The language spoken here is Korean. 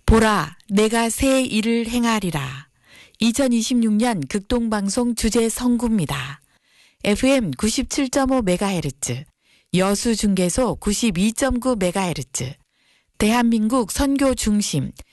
보라, 내가 새 일을 행하리라. 2026년 극동방송 주제 선구입니다. FM 97.5MHz, 여수중계소 92.9MHz, 대한민국 선교 중심